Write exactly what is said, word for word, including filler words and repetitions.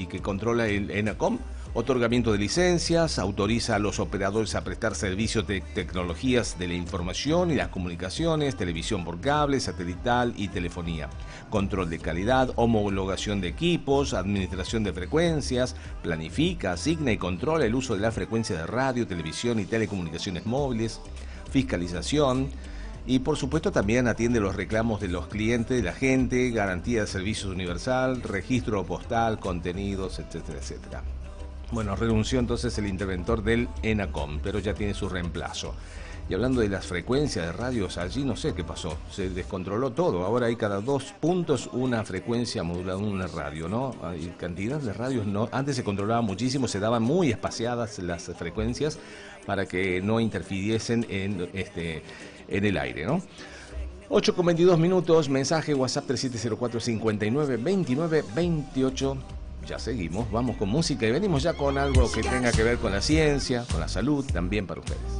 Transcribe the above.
que controla el ENACOM, otorgamiento de licencias, autoriza a los operadores a prestar servicios de tecnologías de la información y las comunicaciones, televisión por cable, satelital y telefonía, control de calidad, homologación de equipos, administración de frecuencias, planifica, asigna y controla el uso de la frecuencia de radio, televisión y telecomunicaciones móviles, fiscalización. Y por supuesto también atiende los reclamos de los clientes, de la gente, garantía de servicios universal, registro postal, contenidos, etcétera, etcétera. Bueno, renunció entonces el interventor del ENACOM, pero ya tiene su reemplazo. Y hablando de las frecuencias de radios, allí no sé qué pasó, se descontroló todo. Ahora hay cada dos puntos una frecuencia modulada, una radio, ¿no? Hay cantidad de radios, no. Antes se controlaba muchísimo, se daban muy espaciadas las frecuencias para que no interfiriesen en, este, en el aire, ¿no? ocho con veintidós minutos, mensaje WhatsApp tres siete cero cuatro, cinco nueve, dos nueve, dos ocho. Ya seguimos, vamos con música y venimos ya con algo que tenga que ver con la ciencia, con la salud, también para ustedes.